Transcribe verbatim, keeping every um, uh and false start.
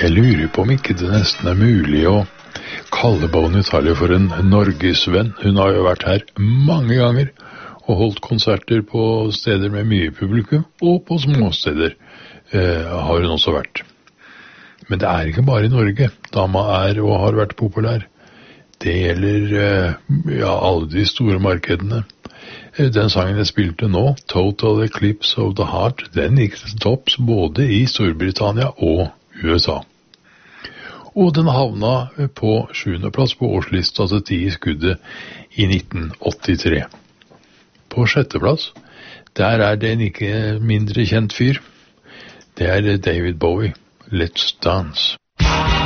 Jeg lurer på om ikke det nesten er mulig å kalle Bonnie Tyler for en norgesvenn. Hun har jo vært her mange ganger og holdt konserter på steder med mye publikum, og på småsteder eh, har hun også vært. Men det er ikke bare i Norge dama er og har vært populær. Det gjelder eh, ja, alle de store markedene. Den sangen jeg spilte nå, Total Eclipse of the Heart, den gikk til topps både i Storbritannia og U S A. Og den havna på sjuende plass på årslista til ti i skuddet i nitten åttitre. På sjette plass, der er det en ikke mindre kjent fyr. Det er David Bowie, Let's Dance.